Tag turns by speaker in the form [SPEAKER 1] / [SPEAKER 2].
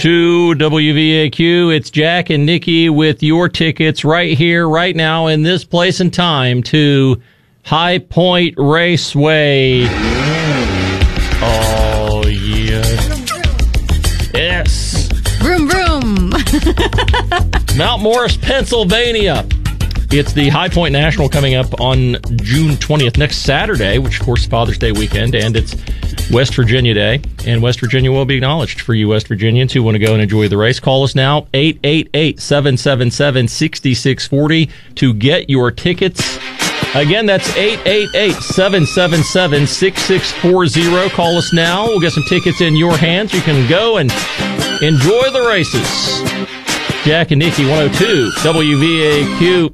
[SPEAKER 1] To WVAQ, it's Jack and Nikki with your tickets right here, right now, in this place and time to High Point Raceway. Oh, yeah. Yes.
[SPEAKER 2] Vroom, vroom.
[SPEAKER 1] Mount Morris, Pennsylvania. It's the High Point National coming up on June 20th, next Saturday, which, of course, is Father's Day weekend, and it's West Virginia Day, and West Virginia will be acknowledged for you West Virginians who want to go and enjoy the race. Call us now, 888-777-6640 to get your tickets. Again, that's 888-777-6640. Call us now. We'll get some tickets in your hands. You can go and enjoy the races. Jack and Nikki, 102 WVAQ.